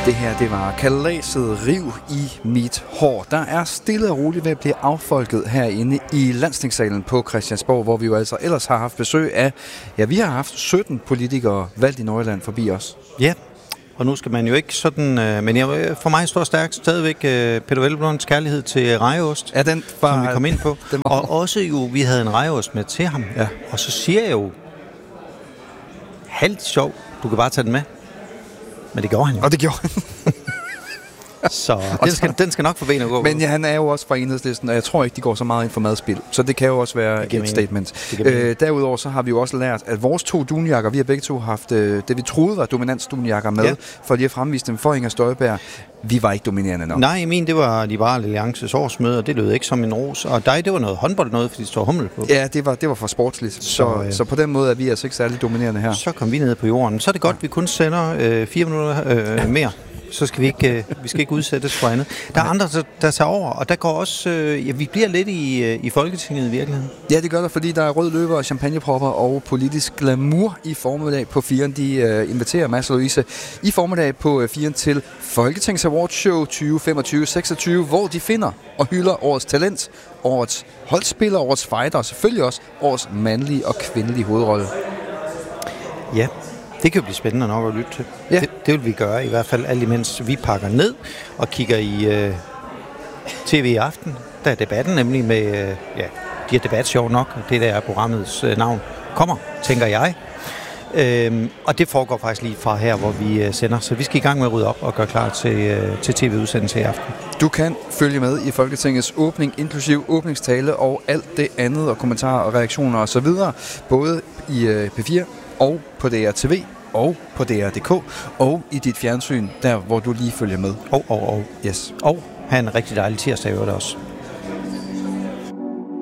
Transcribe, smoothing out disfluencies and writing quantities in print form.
Det her, det var kalaset Riv i mit hår. Der er stille og roligt ved at blive affolket herinde i Landstingssalen på Christiansborg, hvor vi jo altså ellers har haft besøg af, vi har haft 17 politikere valgt i Nordjylland forbi os. Ja, og nu skal man jo ikke sådan, men for mig står stærkt stadigvæk Peter Velblunds kærlighed til rejeost, ja, den var, som vi kom ind på. Og også jo, vi havde en rejeost med til ham, ja. Og så siger jeg jo, halvt sjov, du kan bare tage den med. Men det gjorde han jo. Og det gjorde han. Så den skal nok få ben at gå. Men ja, han er jo også fra Enhedslisten, og jeg tror ikke, de går så meget ind for madspil. Så det kan jo også være et statement. Derudover så har vi jo også lært, at vores 2 dunjakker, vi har begge to haft det, vi troede var dominansdunjakker med, for lige at fremvise dem for Inger Støjberg. Vi var ikke dominerende nok. Nej, det var Liberal Alliances årsmøde, og det lød ikke som en ros. Og dig, det var noget håndbold noget, fordi det står Hummel på. Ja, det var for sportsligt. Så på den måde er vi altså ikke særlig dominerende her. Så kom vi ned på jorden. Så er det godt, vi kun sender 4 minutter mere. Så skal vi skal ikke udsættes for andet. Der er andre, der tager over, og der går også, vi bliver lidt i Folketinget i virkeligheden. Ja, det gør der, fordi der er rød løber og champagnepropper og politisk glamour i formiddag på 4'eren. De inviterer Mads og Louise i formiddag på 4'eren til Folketings Awards Show 2025-26, hvor de finder og hylder årets talent, årets holdspiller, årets fighter og selvfølgelig også årets mandlige og kvindelige hovedrolle. Ja. Det kan jo blive spændende nok at lytte til. Ja. Det vil vi gøre, i hvert fald alt imens vi pakker ned og kigger i TV i aften. Der er debatten nemlig med, de her debatshow nok, det der er programmets navn, kommer, tænker jeg. Og det foregår faktisk lige fra her, hvor vi sender. Så vi skal i gang med at rydde op og gøre klar til TV-udsendelse i aften. Du kan følge med i Folketingets åbning, inklusiv åbningstale og alt det andet, og kommentarer og reaktioner osv., både i P4 og på DR.TV og på DR.dk og i dit fjernsyn, der hvor du lige følger med. Yes. Og have en rigtig dejlig tirsdag i øvrigt også.